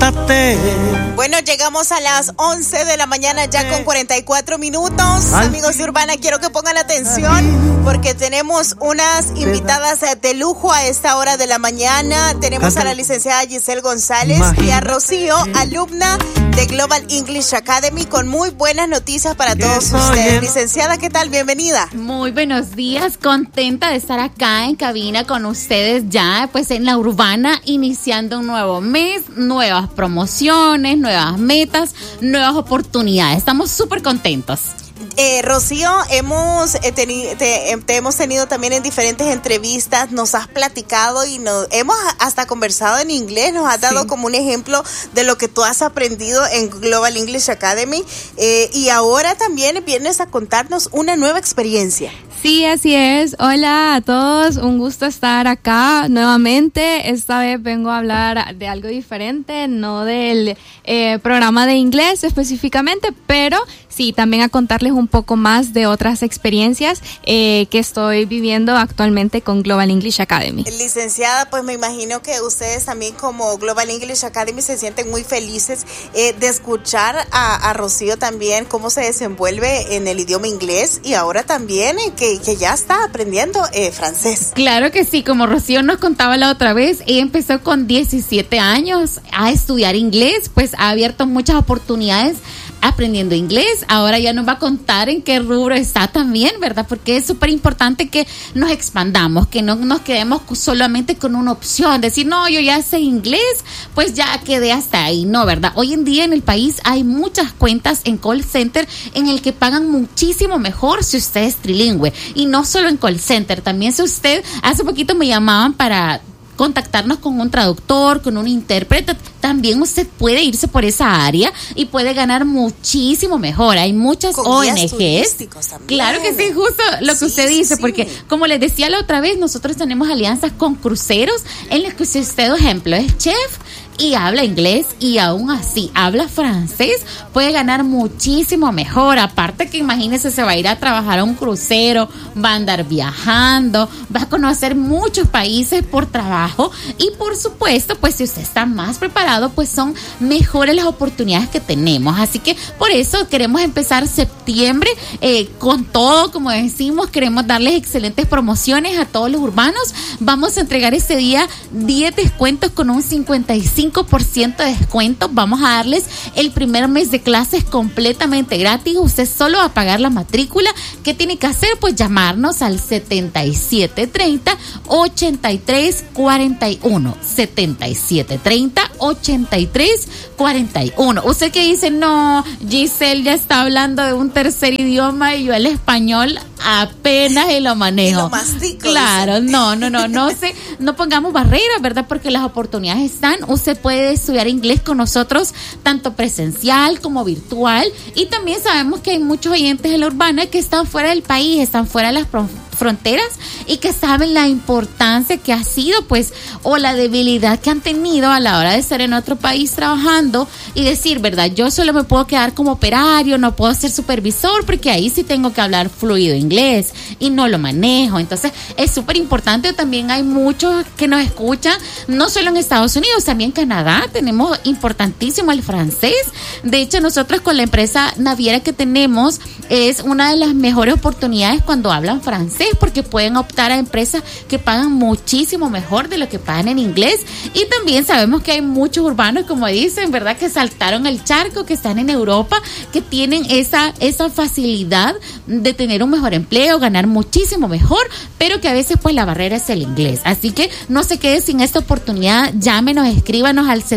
Levántate. Bueno, llegamos a las 11 de la mañana ya con 44 minutos. Amigos de Urbana, quiero que pongan atención porque tenemos unas invitadas de lujo a esta hora de la mañana. Tenemos a la licenciada Giselle González y a Rocío, alumna de Global English Academy, con muy buenas noticias para todos ustedes. Licenciada, ¿qué tal? Bienvenida. Muy buenos días, contenta de estar acá en cabina con ustedes ya, pues en la Urbana, iniciando un nuevo mes, nuevas promociones, nuevas metas, nuevas oportunidades. Estamos súper contentos. Rocío, te hemos tenido también en diferentes entrevistas, nos has platicado y hemos hasta conversado en inglés, nos has dado como un ejemplo de lo que tú has aprendido en Global English Academy, y ahora también vienes a contarnos una nueva experiencia. Sí, así es. Hola a todos, un gusto estar acá nuevamente. Esta vez vengo a hablar de algo diferente, no del programa de inglés específicamente, pero sí, también a contarles un poco más de otras experiencias que estoy viviendo actualmente con Global English Academy. Licenciada, pues me imagino que ustedes también como Global English Academy se sienten muy felices de escuchar a Rocío también cómo se desenvuelve en el idioma inglés y ahora también que ya está aprendiendo francés. Claro que sí, como Rocío nos contaba la otra vez, ella empezó con 17 años a estudiar inglés, pues ha abierto muchas oportunidades aprendiendo inglés. Ahora ya nos va a contar en qué rubro está también, ¿verdad? Porque es súper importante que nos expandamos, que no nos quedemos solamente con una opción, decir, no, yo ya sé inglés, pues ya quedé hasta ahí, no, ¿verdad? Hoy en día en el país hay muchas cuentas en call center en el que pagan muchísimo mejor si usted es trilingüe, y no solo en call center, también si usted, hace poquito me llamaban para contactarnos con un traductor, con un intérprete, también usted puede irse por esa área y puede ganar muchísimo mejor. Hay muchas ONGs. Claro que sí, justo lo que usted dice, porque como les decía la otra vez, nosotros tenemos alianzas con cruceros en los que si usted, por ejemplo, es chef y habla inglés y aún así habla francés, puede ganar muchísimo mejor. Aparte que imagínese, se va a ir a trabajar a un crucero, va a andar viajando, va a conocer muchos países por trabajo y por supuesto, pues si usted está más preparado, pues son mejores las oportunidades que tenemos. Así que por eso queremos empezar septiembre con todo, como decimos, queremos darles excelentes promociones a todos los urbanos. Vamos a entregar ese día 10 descuentos con un 55% de descuento. Vamos a darles el primer mes de clases completamente gratis. Usted solo va a pagar la matrícula. ¿Qué tiene que hacer? Pues llamarnos al 7730-8341. 7730-8341. Usted que dice, no, Giselle ya está hablando de un tercer idioma y yo el español apenas lo manejo. Y lo mastico. Claro, no pongamos barreras, ¿verdad? Porque las oportunidades están. Usted puede estudiar inglés con nosotros, tanto presencial como virtual. Y también sabemos que hay muchos oyentes de la Urbana que están fuera del país, están fuera de las fronteras y que saben la importancia que ha sido, pues, o la debilidad que han tenido a la hora de estar en otro país trabajando y decir, ¿verdad? Yo solo me puedo quedar como operario, no puedo ser supervisor porque ahí sí tengo que hablar fluido inglés y no lo manejo. Entonces, es súper importante. También hay muchos que nos escuchan, no solo en Estados Unidos, también en Canadá. Tenemos importantísimo el francés. De hecho, nosotros con la empresa naviera que tenemos, es una de las mejores oportunidades cuando hablan francés, porque pueden optar a empresas que pagan muchísimo mejor de lo que pagan en inglés. Y también sabemos que hay muchos urbanos, como dicen, ¿verdad?, que saltaron el charco, que están en Europa, que tienen esa facilidad de tener un mejor empleo, ganar muchísimo mejor, pero que a veces pues la barrera es el inglés. Así que no se quede sin esta oportunidad, llámenos, escríbanos al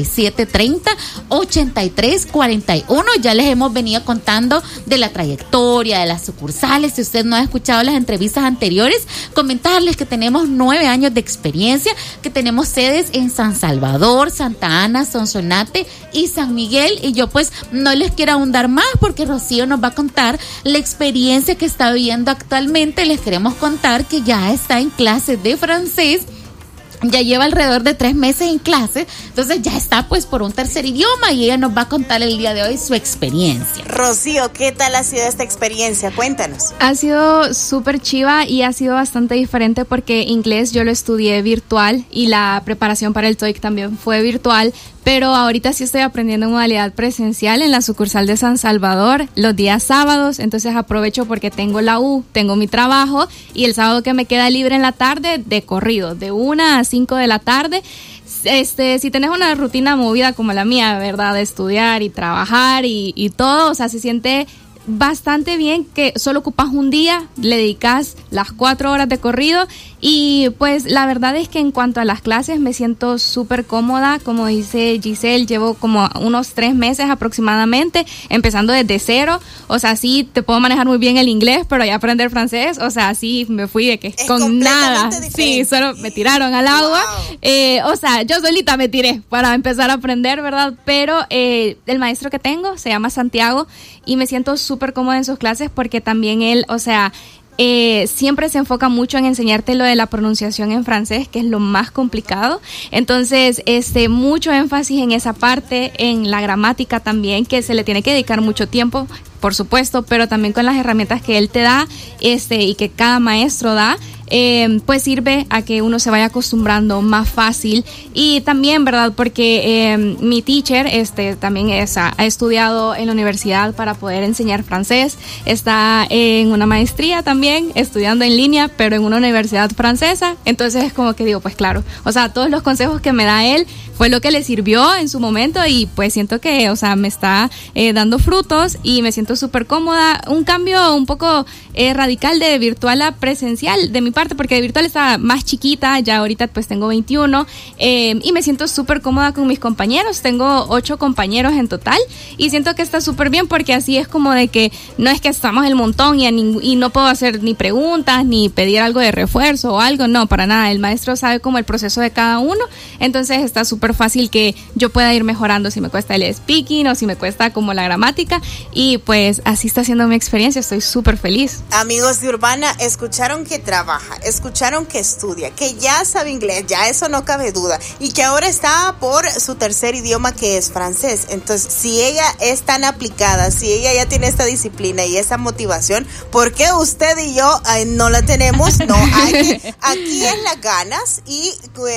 7730-8341. Ya les hemos venido contando de la trayectoria, de las sucursales. Si usted no ha escuchado las entrevistas anteriores, comentarles que tenemos 9 años de experiencia, que tenemos sedes en San Salvador, Santa Ana, Sonsonate y San Miguel. Y yo pues no les quiero ahondar más porque Rocío nos va a contar la experiencia que está viviendo actualmente. Les queremos contar que ya está en clases de francés. Ya lleva alrededor de 3 meses en clase, entonces ya está pues por un tercer idioma y ella nos va a contar el día de hoy su experiencia. Rocío, ¿qué tal ha sido esta experiencia? Cuéntanos. Ha sido súper chiva y ha sido bastante diferente porque inglés yo lo estudié virtual y la preparación para el TOEIC también fue virtual, pero ahorita sí estoy aprendiendo en modalidad presencial en la sucursal de San Salvador los días sábados, entonces aprovecho porque tengo la U, tengo mi trabajo y el sábado que me queda libre en la tarde, de corrido, de 1 a 5 de la tarde. Si tenés una rutina movida como la mía, ¿verdad? De estudiar y trabajar y todo, o sea, se siente bastante bien que solo ocupas un día, le dedicas las 4 horas de corrido y pues la verdad es que en cuanto a las clases me siento súper cómoda, como dice Giselle, llevo como unos 3 meses aproximadamente, empezando desde cero, o sea, sí te puedo manejar muy bien el inglés, pero ya aprender francés, o sea, sí me fui de que es con nada, sí, solo me tiraron al agua, o sea, yo solita me tiré para empezar a aprender, ¿verdad? Pero el maestro que tengo se llama Santiago y me siento súper cómoda en sus clases porque también él, o sea, siempre se enfoca mucho en enseñarte lo de la pronunciación en francés, que es lo más complicado. Entonces, mucho énfasis en esa parte, en la gramática también, que se le tiene que dedicar mucho tiempo, por supuesto, pero también con las herramientas que él te da, y que cada maestro da, pues sirve a que uno se vaya acostumbrando más fácil. Y también, ¿verdad? Porque mi teacher también ha estudiado en la universidad para poder enseñar francés, está en una maestría también, estudiando en línea, pero en una universidad francesa. Entonces es como que digo, pues claro, o sea, todos los consejos que me da él fue lo que le sirvió en su momento y pues siento que, o sea, me está dando frutos y me siento súper cómoda. Un cambio un poco radical de virtual a presencial de mi parte, porque de virtual estaba más chiquita, ya ahorita pues tengo 21 y me siento súper cómoda con mis compañeros. Tengo 8 compañeros en total y siento que está súper bien porque así es como de que no es que estamos el montón y no puedo hacer ni preguntas ni pedir algo de refuerzo o algo, no, para nada. El maestro sabe como el proceso de cada uno, entonces está súper fácil que yo pueda ir mejorando si me cuesta el speaking o si me cuesta como la gramática y pues así está siendo mi experiencia, estoy súper feliz. Amigos de Urbana, escucharon que trabaja, escucharon que estudia, que ya sabe inglés, ya eso no cabe duda, y que ahora está por su tercer idioma que es francés. Entonces, si ella es tan aplicada, si ella ya tiene esta disciplina y esa motivación, ¿por qué usted y yo no la tenemos? No, aquí es las ganas. Y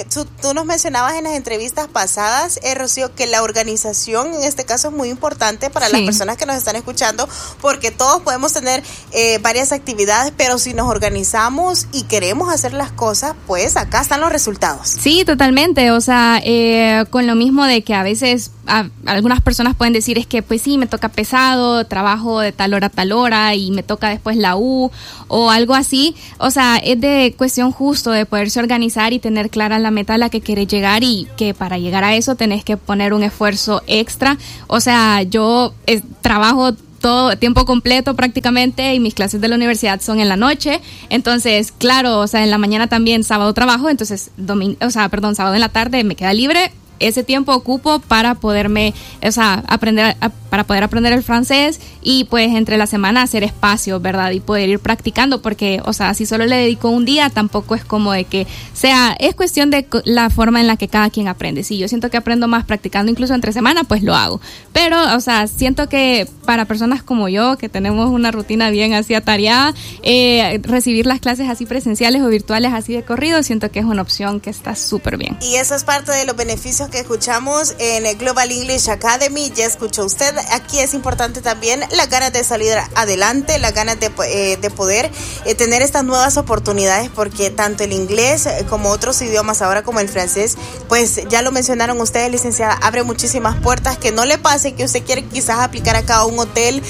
tú nos mencionabas en las entrevistas pasadas, Rocío, que la organización en este caso es muy importante para las personas que nos están escuchando, porque todos podemos tener varias actividades, pero si nos organizamos y queremos hacer las cosas, pues acá están los resultados. Sí, totalmente, o sea, con lo mismo de que a veces algunas personas pueden decir es que pues sí, me toca pesado, trabajo de tal hora a tal hora y me toca después la U o algo así, o sea, es de cuestión justo de poderse organizar y tener clara la meta a la que querés llegar y que para llegar a eso tenés que poner un esfuerzo extra, o sea, yo trabajo todo tiempo completo prácticamente y mis clases de la universidad son en la noche, entonces claro, o sea, en la mañana también sábado trabajo, entonces sábado en la tarde me queda libre. Ese tiempo ocupo para poderme, o sea, para poder aprender el francés y pues entre la semana hacer espacio, ¿verdad? Y poder ir practicando porque, o sea, si solo le dedico un día, tampoco es como de que es cuestión de la forma en la que cada quien aprende. Si yo siento que aprendo más practicando incluso entre semana, pues lo hago. Pero, o sea, siento que para personas como yo, que tenemos una rutina bien así atareada, recibir las clases así presenciales o virtuales así de corrido, siento que es una opción que está súper bien. Y eso es parte de los beneficios que escuchamos en el Global English Academy. Ya escuchó usted, aquí es importante también las ganas de salir adelante, las ganas de poder tener estas nuevas oportunidades, porque tanto el inglés como otros idiomas, ahora como el francés, pues ya lo mencionaron ustedes, licenciada, abre muchísimas puertas. Que no le pase que usted quiere quizás aplicar acá a un hotel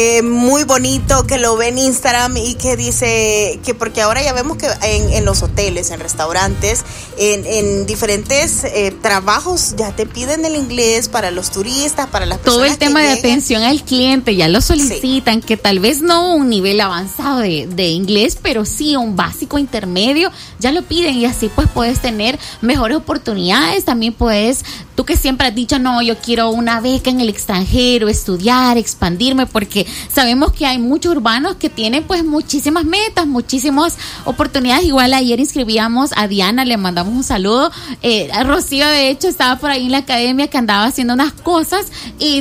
muy bonito, que lo ve en Instagram y que dice que, porque ahora ya vemos que en los hoteles, en restaurantes, en diferentes trabajos ya te piden el inglés para los turistas, para las personas. Todo el tema de atención al cliente ya lo solicitan, que tal vez no un nivel avanzado de inglés, pero sí un básico intermedio, ya lo piden y así pues puedes tener mejores oportunidades. También puedes, tú que siempre has dicho, no, yo quiero una beca en el extranjero, estudiar, expandirme, porque sabemos que hay muchos urbanos que tienen pues muchísimas metas, muchísimas oportunidades. Igual ayer inscribíamos a Diana, le mandamos un saludo. A Rocío, de hecho, estaba por ahí en la academia que andaba haciendo unas cosas y nos ayudó a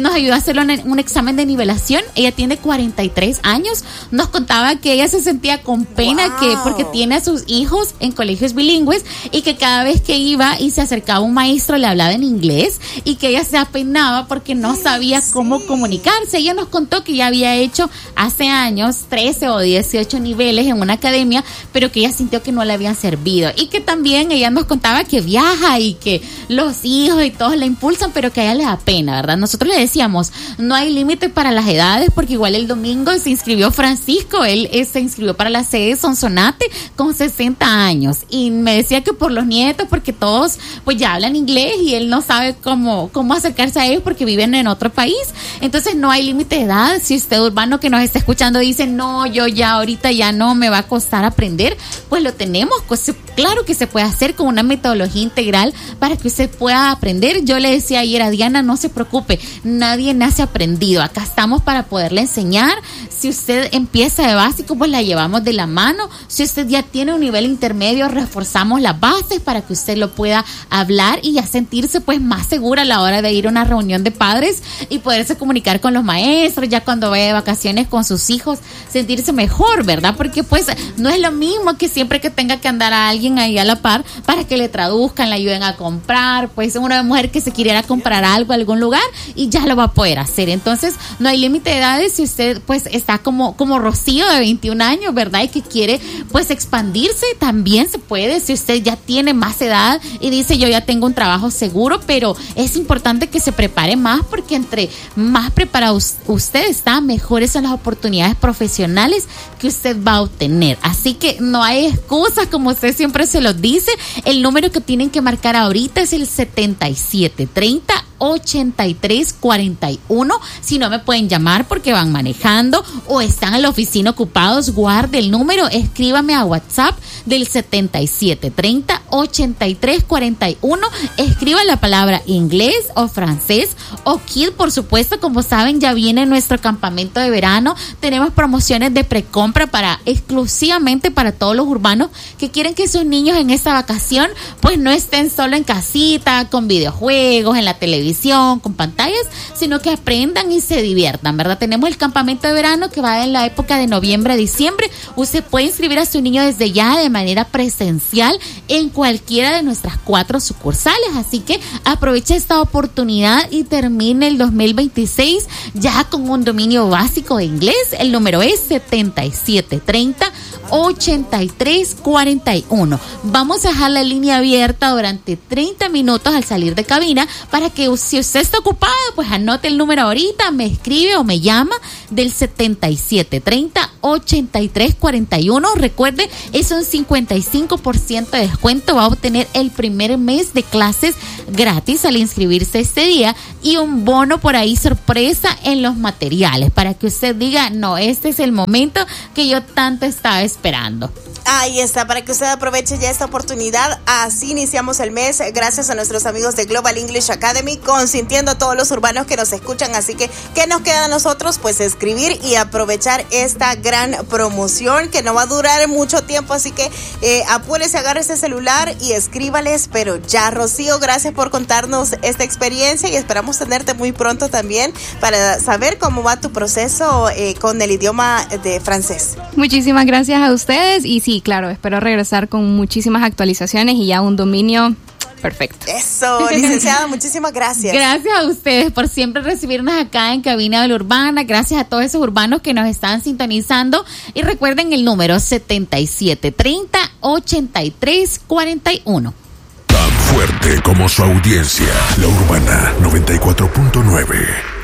hacerle un examen de nivelación. Ella tiene 43 años. Nos contaba que ella se sentía con pena porque tiene a sus hijos en colegios bilingües y que cada vez que iba y se acercaba un maestro le hablaba en inglés y que ella se apenaba porque no sabía cómo comunicarse. Ella nos contó que ya había hecho hace años 13 o 18 niveles en una academia, pero que ella sintió que no le habían servido, y que también ella nos contaba que viaja y que los hijos y todos la impulsan, pero que a ella le da pena, ¿verdad? Nosotros le decíamos, no hay límite para las edades, porque igual el domingo se inscribió Francisco, él se inscribió para la sede de Sonsonate con 60 años, y me decía que por los nietos, porque todos pues ya hablan inglés y él no sabe cómo acercarse a ellos porque viven en otro país. Entonces no hay límite de edad. Si usted, urbano, que nos está escuchando dice, no, yo ya ahorita ya no, me va a costar aprender, pues lo tenemos, pues claro que se puede hacer con una metodología integral para que usted pueda aprender. Yo le decía ayer a Diana, no se preocupe, nadie nace aprendido, acá estamos para poderle enseñar. Si usted empieza de básico, pues la llevamos de la mano. Si usted ya tiene un nivel intermedio, reforzamos las bases para que usted lo pueda hablar y ya sentirse pues más segura a la hora de ir a una reunión de padres y poderse comunicar con los maestros, ya cuando vaya de vacaciones con sus hijos, sentirse mejor, ¿verdad? Porque pues no es lo mismo que siempre que tenga que andar a alguien ahí a la par para que le traduzcan, le ayuden a comprar, pues una mujer que se quisiera comprar algo a algún lugar y ya lo va a poder hacer. Entonces no hay límite de edades. Si usted pues está como Rocío de 21 años, ¿verdad? Y que quiere pues expandirse, también se puede. Si usted ya tiene más edad y dice, yo ya tengo un trabajo seguro, pero es importante que se prepare más, porque entre más preparado usted está, mejores son las oportunidades profesionales que usted va a obtener. Así que no hay excusas, como usted siempre se los dice. El número que tienen que marcar ahorita es el 7730-8341. Si no me pueden llamar porque van manejando o están en la oficina ocupados, guarde el número, escríbame a WhatsApp del 7730-8341. Escriba la palabra inglés o francés o kid, por supuesto. Como saben, ya viene nuestro campamento de verano. Tenemos promociones de precompra exclusivamente para todos los urbanos que quieren que sus niños en esta vacación pues no estén solo en casita con videojuegos, en la televisión, con pantallas, sino que aprendan y se diviertan, ¿verdad? Tenemos el campamento de verano que va en la época de noviembre a diciembre. Usted puede inscribir a su niño desde ya de manera presencial en cualquiera de nuestras 4 sucursales, así que aproveche esta oportunidad y termine el 2026 ya con un dominio básico de inglés. El número es 7730-8341. Vamos a dejar la línea abierta durante 30 minutos al salir de cabina para que, si usted está ocupado, pues anote el número ahorita, me escribe o me llama del 7730-8341. Recuerde, es un 55% de descuento. Va a obtener el primer mes de clases gratis al inscribirse este día y un bono por ahí sorpresa en los materiales para que usted diga, no, este es el momento que yo tanto estaba esperando. Ahí está, para que usted aproveche ya esta oportunidad. Así iniciamos el mes, gracias a nuestros amigos de Global English Academy, consintiendo a todos los urbanos que nos escuchan. Así que, ¿qué nos queda a nosotros? Pues escribir y aprovechar esta gran promoción que no va a durar mucho tiempo. Así que apúrese, agarre ese celular y escríbales, pero ya. Rocío, gracias por contarnos esta experiencia y esperamos tenerte muy pronto también para saber cómo va tu proceso con el idioma de francés. Muchísimas gracias a ustedes y sí, claro, espero regresar con muchísimas actualizaciones y ya un dominio perfecto. Eso, licenciada, muchísimas gracias. Gracias a ustedes por siempre recibirnos acá en Cabina de la Urbana. Gracias a todos esos urbanos que nos están sintonizando. Y recuerden el número 7730-8341. Tan fuerte como su audiencia, La Urbana 94.9.